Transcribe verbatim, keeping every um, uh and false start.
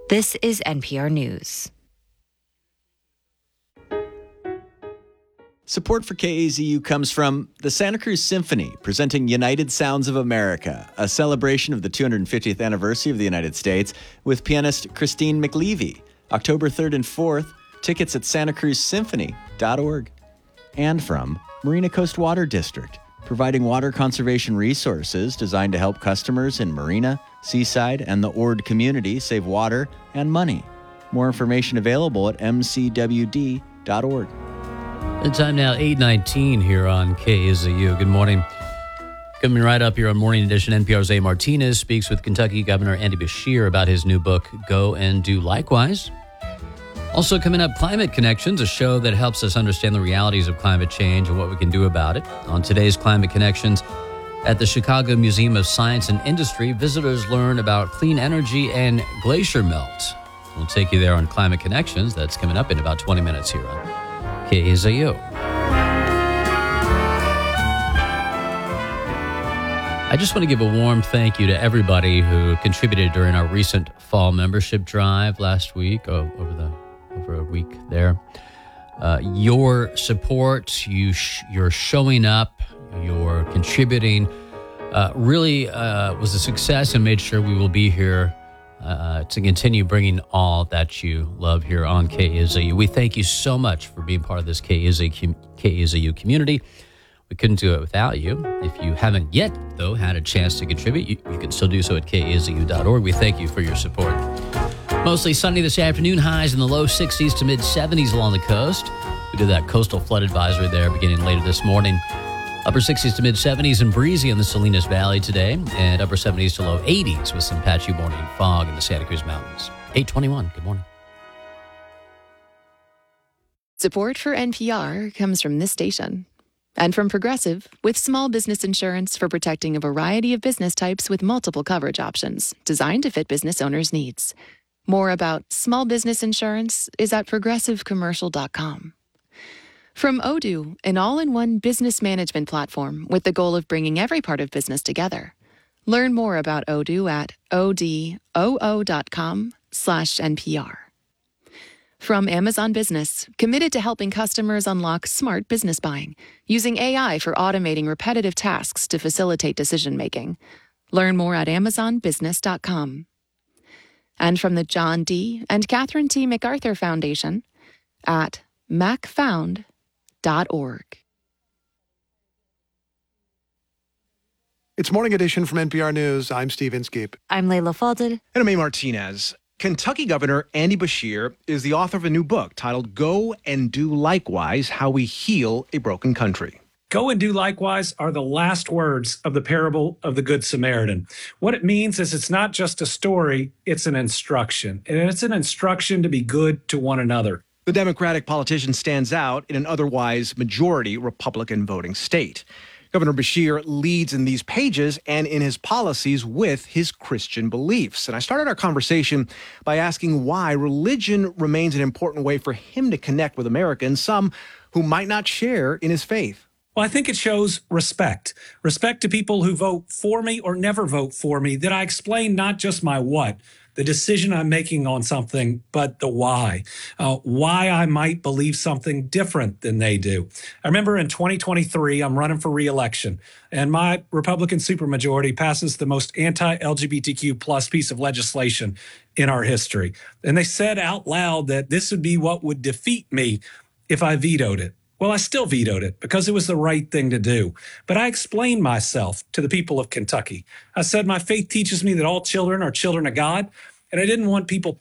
This is N P R News. Support for K A Z U comes from the Santa Cruz Symphony, presenting United Sounds of America, a celebration of the two hundred fiftieth anniversary of the United States with pianist Christine McLeavy, October third and fourth, tickets at santa cruz symphony dot org. And from Marina Coast Water District, providing water conservation resources designed to help customers in Marina, Seaside, and the Ord community save water and money. More information available at m c w d dot org. The time now, eight nineteen here on K A Z U. Good morning. Coming right up here on Morning Edition, N P R's A. Martinez speaks with Kentucky Governor Andy Beshear about his new book, Go and Do Likewise. Also coming up, Climate Connections, a show that helps us understand the realities of climate change and what we can do about it. On today's Climate Connections, at the Chicago Museum of Science and Industry, visitors learn about clean energy and glacier melt. We'll take you there on Climate Connections. That's coming up in about twenty minutes here on K A Z U. I just want to give a warm thank you to everybody who contributed during our recent fall membership drive last week, oh, over the over a week there. Uh, your support, you sh- you're showing up, you're contributing, uh, really uh, was a success and made sure we will be here Uh, to continue bringing all that you love here on K A Z U. We thank you so much for being part of this K A Z U community. We couldn't do it without you. If you haven't yet, though, had a chance to contribute, you, you can still do so at k a z u dot org. We thank you for your support. Mostly sunny this afternoon, highs in the low sixties to mid seventies along the coast. We did that coastal flood advisory there beginning later this morning. Upper sixties to mid seventies and breezy in the Salinas Valley today, and upper seventies to low eighties with some patchy morning fog in the Santa Cruz Mountains. eight twenty-one, good morning. Support for N P R comes from this station and from Progressive, with small business insurance for protecting a variety of business types with multiple coverage options designed to fit business owners' needs. More about small business insurance is at progressive commercial dot com. From Odoo, an all-in-one business management platform with the goal of bringing every part of business together. Learn more about Odoo at odoo dot com slash N P R. From Amazon Business, committed to helping customers unlock smart business buying, using A I for automating repetitive tasks to facilitate decision-making. Learn more at amazon business dot com. And from the John D. and Catherine T. MacArthur Foundation at mac found dot org. It's Morning Edition from N P R News. I'm Steve Inskeep. I'm Layla Falded. And I'm A. Martinez. Kentucky Governor Andy Beshear is the author of a new book titled Go and Do Likewise, How We Heal a Broken Country. Go and do likewise are the last words of the parable of the Good Samaritan. What it means is it's not just a story, it's an instruction. And it's an instruction to be good to one another. The Democratic politician stands out in an otherwise majority Republican voting state. Governor Beshear leads in these pages and in his policies with his Christian beliefs. And I started our conversation by asking why religion remains an important way for him to connect with Americans, some who might not share in his faith. Well, I think it shows respect. Respect to people who vote for me or never vote for me, that I explain not just my what, the decision I'm making on something, but the why, uh, why I might believe something different than they do. I remember in twenty twenty-three, I'm running for re-election, and my Republican supermajority passes the most anti-L G B T Q plus piece of legislation in our history. And they said out loud that this would be what would defeat me if I vetoed it. Well, I still vetoed it because it was the right thing to do. But I explained myself to the people of Kentucky. I said my faith teaches me that all children are children of God, and I didn't want people